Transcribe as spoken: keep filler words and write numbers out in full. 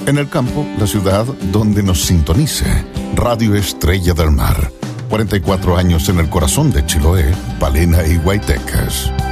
En el campo, la ciudad donde nos sintonice. Radio Estrella del Mar. cuarenta y cuatro años en el corazón de Chiloé, Palena y Guaytecas.